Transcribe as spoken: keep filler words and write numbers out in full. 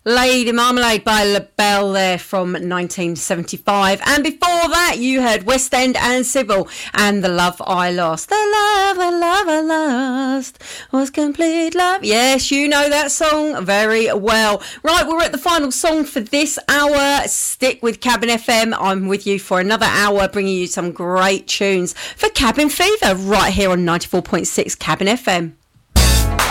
Lady Marmalade by LaBelle there from nineteen seventy-five. And before that, you heard West End and Sybil and The Love I Lost. The love, the love I lost was complete love. Yes, you know that song very well. Right, we're at the final song for this hour. Stick with Cabin F M. I'm with you for another hour, bringing you some great tunes for Cabin Fever right here on ninety-four point six Cabin F M.